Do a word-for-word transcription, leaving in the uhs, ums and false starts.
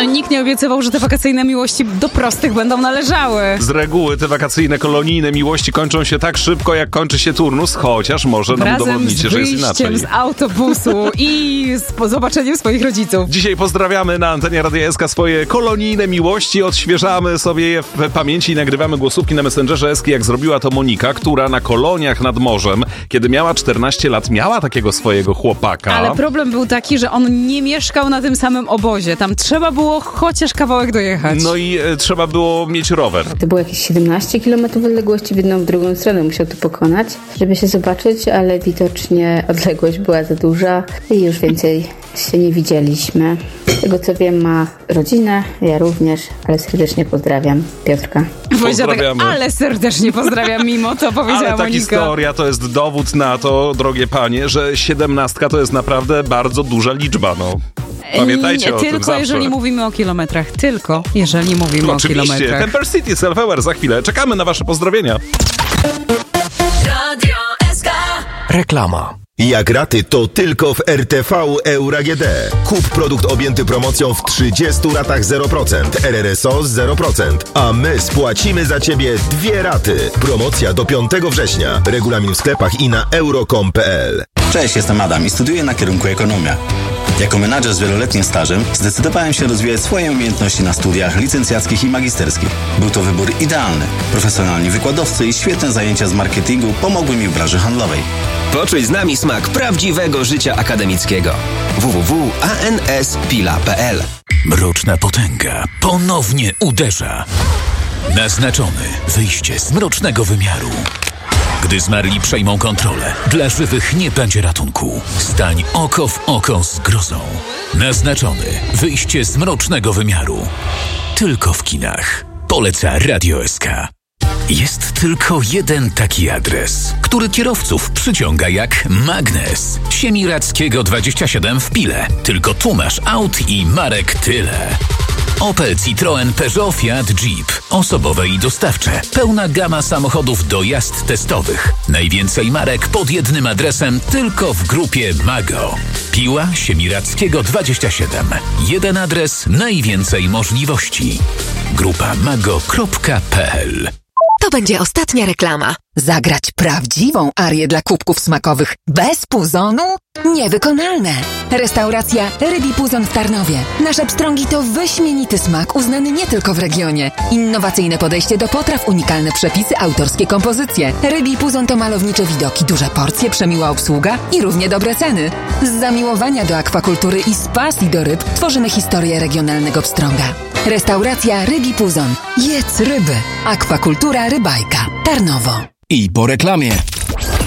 nikt nie obiecywał, że te wakacyjne miłości do prostych będą należały. Z reguły te wakacyjne, kolonijne miłości kończą się tak szybko, jak kończy się turnus, chociaż może nam Razem udowodnicie, że jest inaczej. z wyjściem z autobusu i z zobaczeniem swoich rodziców. Dzisiaj pozdrawiamy na antenie Radia S K swoje kolonijne miłości, odświeżamy sobie je w pamięci i nagrywamy głosówki na Messengerze S K, jak zrobiła to Monika, która na koloniach nad morzem, kiedy miała czternaście lat, miała takiego swojego chłopaka. Ale problem był taki, że on nie mieszkał na tym samym obozie. Tam trzeba było chociaż kawałek dojechać. No i e, trzeba było mieć rower. To było jakieś siedemnaście kilometrów odległości w jedną, w drugą stronę. Musiał to pokonać, żeby się zobaczyć, ale widocznie odległość była za duża i już więcej się nie widzieliśmy. Z tego co wiem, ma rodzinę, ja również, ale serdecznie pozdrawiam Piotrka. Pozdrawiamy. Tak, ale serdecznie pozdrawiam, mimo to powiedziała Ale ta Monika. historia to jest dowód na to, drogie panie, że siedemnastka to jest naprawdę bardzo duża liczba, no. Pamiętajcie nie, o tylko tym zawsze. jeżeli mówimy o kilometrach. Tylko jeżeli mówimy Oczywiście. o kilometrach. Temper City, Self-Aware za chwilę. Czekamy na wasze pozdrowienia. Radio S K. Reklama. Jak raty, to tylko w R T V Euro A G D. Kup produkt objęty promocją w trzydziestu ratach zero procent, R R S O zero procent, a my spłacimy za Ciebie dwie raty. Promocja do piątego września. Regulamin w sklepach i na euro kropka com kropka p l. Cześć, jestem Adam i studiuję na kierunku ekonomia. Jako menadżer z wieloletnim stażem zdecydowałem się rozwijać swoje umiejętności na studiach licencjackich i magisterskich. Był to wybór idealny. Profesjonalni wykładowcy i świetne zajęcia z marketingu pomogły mi w branży handlowej. Poczuj z nami smak prawdziwego życia akademickiego. w w w kropka a n s pila kropka p l. Mroczna potęga ponownie uderza. Naznaczony wyjście z mrocznego wymiaru. Gdy zmarli przejmą kontrolę, dla żywych nie będzie ratunku. Stań oko w oko z grozą. Naznaczony wyjście z mrocznego wymiaru. Tylko w kinach. Poleca Radio S K. Jest tylko jeden taki adres, który kierowców przyciąga jak magnes. Siemiradzkiego dwadzieścia siedem w Pile. Tylko tu masz aut i marek tyle. Opel, Citroen, Peugeot, Fiat, Jeep. Osobowe i dostawcze. Pełna gama samochodów do jazd testowych. Najwięcej marek pod jednym adresem tylko w grupie Mago. Piła Siemiradzkiego dwadzieścia siedem. Jeden adres, najwięcej możliwości. Grupa mago kropka p l. To będzie ostatnia reklama. Zagrać prawdziwą arię dla kubków smakowych bez puzonu? Niewykonalne. Restauracja Rybi Puzon w Tarnowie. Nasze pstrągi to wyśmienity smak uznany nie tylko w regionie. Innowacyjne podejście do potraw, unikalne przepisy, autorskie kompozycje. Rybi Puzon to malownicze widoki, duże porcje, przemiła obsługa i równie dobre ceny. Z zamiłowania do akwakultury i z pasji do ryb tworzymy historię regionalnego pstrąga. Restauracja Rybi Puzon. Jedz ryby. Akwakultura Rybajka. Tarnowo. I po reklamie.